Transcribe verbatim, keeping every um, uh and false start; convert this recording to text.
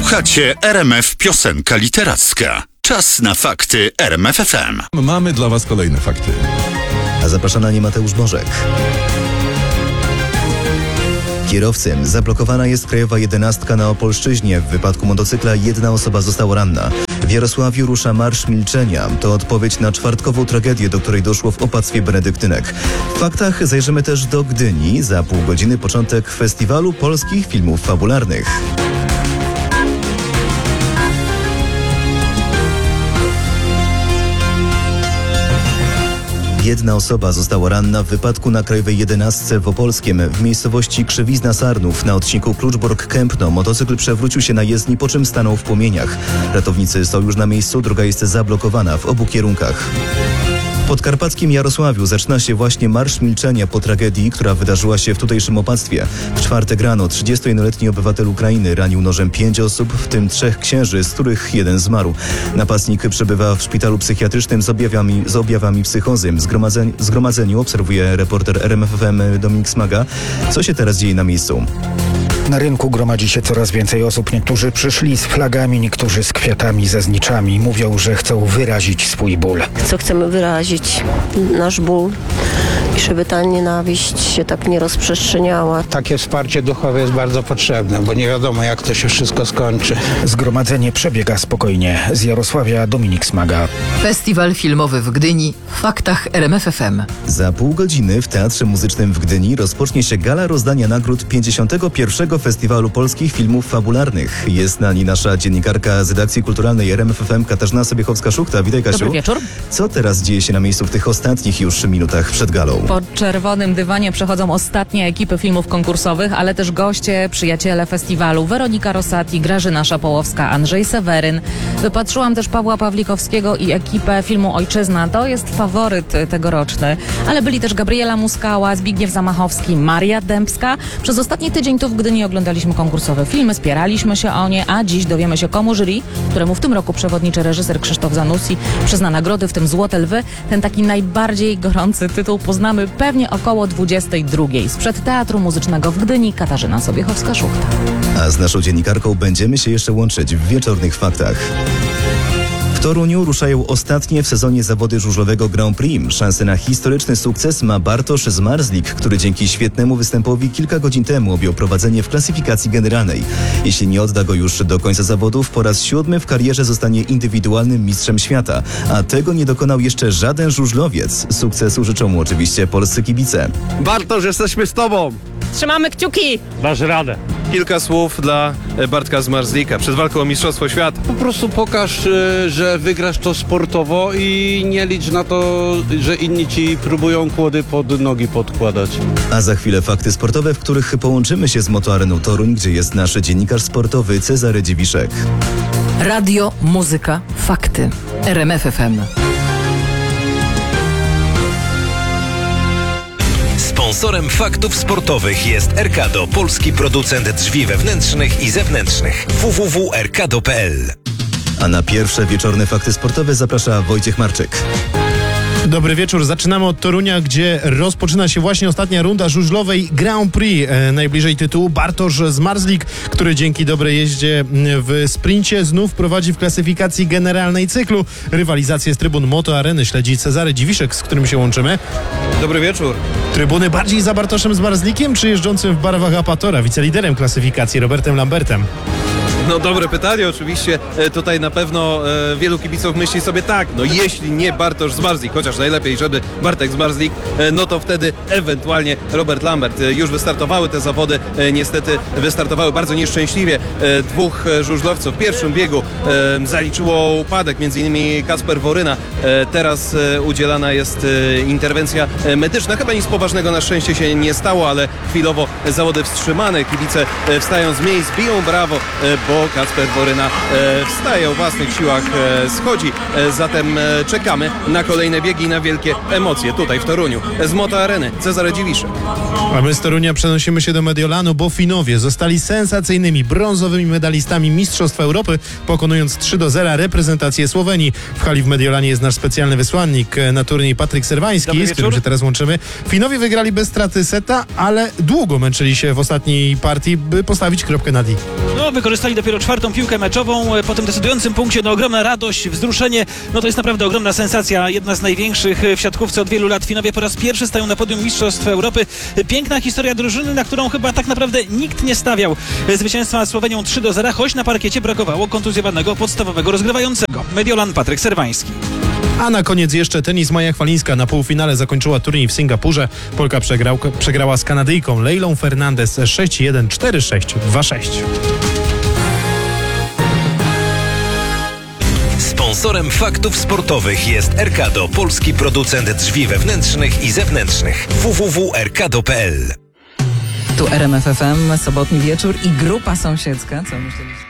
Słuchacie R M F Piosenka Literacka. Czas na fakty R M F F M. Mamy dla Was kolejne fakty. A zapraszana nie Mateusz Bożek. Kierowcem zablokowana jest krajowa jedenastka na Opolszczyźnie. W wypadku motocykla jedna osoba została ranna. W Jarosławiu rusza Marsz Milczenia. To odpowiedź na czwartkową tragedię, do której doszło w opactwie benedyktynek. W faktach zajrzymy też do Gdyni. Za pół godziny początek Festiwalu Polskich Filmów Fabularnych. Jedna osoba została ranna w wypadku na krajowej jedenastce w Opolskiem. W miejscowości Krzywizna Sarnów na odcinku Kluczbork-Kępno motocykl przewrócił się na jezdni, po czym stanął w płomieniach. Ratownicy są już na miejscu, droga jest zablokowana w obu kierunkach. W podkarpackim Jarosławiu zaczyna się właśnie Marsz Milczenia po tragedii, która wydarzyła się w tutejszym opactwie. W czwartek rano trzydziestojednoletni obywatel Ukrainy ranił nożem pięć osób, w tym trzech księży, z których jeden zmarł. Napastnik przebywa w szpitalu psychiatrycznym z objawami, z objawami psychozy. Zgromadzeń, zgromadzeniu obserwuje reporter R M F F M Dominik Smaga. Co się teraz dzieje na miejscu? Na rynku gromadzi się coraz więcej osób. Niektórzy przyszli z flagami, niektórzy z kwiatami, ze zniczami. Mówią, że chcą wyrazić swój ból. Co chcemy wyrazić? Nasz ból. I żeby ta nienawiść się tak nie rozprzestrzeniała. Takie wsparcie duchowe jest bardzo potrzebne, bo nie wiadomo, jak to się wszystko skończy. Zgromadzenie przebiega spokojnie. Z Jarosławia Dominik Smaga. Festiwal filmowy w Gdyni. W faktach R M F F M. Za pół godziny w Teatrze Muzycznym w Gdyni rozpocznie się gala rozdania nagród pięćdziesiątego pierwszego Festiwalu Polskich Filmów Fabularnych. Jest na niej nasza dziennikarka z redakcji kulturalnej R M F F M Katarzyna Sobiechowska-Szuchta. Witaj, Kasiu. Dobry wieczór. Co teraz dzieje się na miejscu w tych ostatnich już minutach przed galą? Po czerwonym dywanie przechodzą ostatnie ekipy filmów konkursowych, ale też goście, przyjaciele festiwalu. Weronika Rosati, Grażyna Szapołowska, Andrzej Seweryn. Wypatrzyłam też Pawła Pawlikowskiego i ekipę filmu Ojczyzna. To jest faworyt tegoroczny. Ale byli też Gabriela Muskała, Zbigniew Zamachowski, Maria Dębska. Przez ostatni tydzień tu w Gdyni oglądaliśmy konkursowe filmy, spieraliśmy się o nie, a dziś dowiemy się, komu jury, któremu w tym roku przewodniczy reżyser Krzysztof Zanussi, przyzna nagrody, w tym Złote Lwy. Ten taki najbardziej gorący tytuł poznamy pewnie około dwudziestej drugiej. Sprzed Teatru Muzycznego w Gdyni Katarzyna Sobiechowska-Szuchta. A z naszą dziennikarką będziemy się jeszcze łączyć w wieczornych faktach. W Toruniu ruszają ostatnie w sezonie zawody żużlowego Grand Prix. Szansę na historyczny sukces ma Bartosz Zmarzlik, który dzięki świetnemu występowi kilka godzin temu objął prowadzenie w klasyfikacji generalnej. Jeśli nie odda go już do końca zawodów, po raz siódmy w karierze zostanie indywidualnym mistrzem świata. A tego nie dokonał jeszcze żaden żużlowiec. Sukcesu życzą mu oczywiście polscy kibice. Bartosz, jesteśmy z tobą! Trzymamy kciuki! Dasz radę. Kilka słów dla Bartka Zmarzlika przed walką o Mistrzostwo Świata. Po prostu pokaż, że wygrasz to sportowo i nie licz na to, że inni ci próbują kłody pod nogi podkładać. A za chwilę fakty sportowe, w których połączymy się z Motoareną Toruń, gdzie jest nasz dziennikarz sportowy Cezary Dziwiszek. Radio, muzyka, fakty. R M F F M. Sponsorem faktów sportowych jest Erkado, polski producent drzwi wewnętrznych i zewnętrznych. w w w kropka erkado kropka p l. A na pierwsze wieczorne fakty sportowe zaprasza Wojciech Marczyk. Dobry wieczór. Zaczynamy od Torunia, gdzie rozpoczyna się właśnie ostatnia runda żużlowej Grand Prix. E, najbliżej tytułu Bartosz Zmarzlik, który dzięki dobrej jeździe w sprincie znów prowadzi w klasyfikacji generalnej cyklu. Rywalizację z trybun Moto Areny śledzi Cezary Dziwiszek, z którym się łączymy. Dobry wieczór. Trybuny bardziej za Bartoszem Zmarzlikiem, czy jeżdżącym w barwach Apatora, wiceliderem klasyfikacji Robertem Lambertem? No dobre pytanie, oczywiście tutaj na pewno e, wielu kibiców myśli sobie tak, no jeśli nie Bartosz Zmarzlik, chociaż najlepiej, żeby Bartek Zmarzlik, e, no to wtedy ewentualnie Robert Lambert. E, już wystartowały te zawody, e, niestety wystartowały bardzo nieszczęśliwie. E, dwóch e, żużlowców w pierwszym biegu e, zaliczyło upadek, między innymi Kacper Woryna. E, teraz e, udzielana jest e, interwencja e, medyczna. Chyba nic poważnego na szczęście się nie stało, ale chwilowo zawody wstrzymane. Kibice e, wstają z miejsc, biją brawo, e, bo Kacper Woryna e, wstaje o własnych siłach, e, schodzi. E, zatem e, czekamy na kolejne biegi i na wielkie emocje tutaj w Toruniu. Z Moto Areny Cezary Dziwiszek. A my z Torunia przenosimy się do Mediolanu, bo Finowie zostali sensacyjnymi brązowymi medalistami Mistrzostw Europy, pokonując trzy do zera reprezentację Słowenii. W hali w Mediolanie jest nasz specjalny wysłannik na turniej Patryk Serwański, z którym się teraz łączymy. Finowie wygrali bez straty seta, ale długo męczyli się w ostatniej partii, by postawić kropkę nad i. No, wykorzystali dopiero dopiero czwartą piłkę meczową. Po tym decydującym punkcie, no ogromna radość, wzruszenie, no to jest naprawdę ogromna sensacja. Jedna z największych w siatkówce od wielu lat. Finowie po raz pierwszy stają na podium Mistrzostw Europy. Piękna historia drużyny, na którą chyba tak naprawdę nikt nie stawiał. Zwycięstwa nad Słowenią trzy do zera, choć na parkiecie brakowało kontuzjowanego podstawowego rozgrywającego. Mediolan Patryk Serwański. A na koniec jeszcze tenis. Maja Chwalińska na półfinale zakończyła turniej w Singapurze. Polka przegrał, przegrała z Kanadyjką Leilą Fernandez sześć jeden, cztery sześć, dwa sześć. Sponsorem faktów sportowych jest Erkado, polski producent drzwi wewnętrznych i zewnętrznych. w w w kropka erkado kropka p l. Tu R M F F M, sobotni wieczór i grupa sąsiedzka. Co myślisz?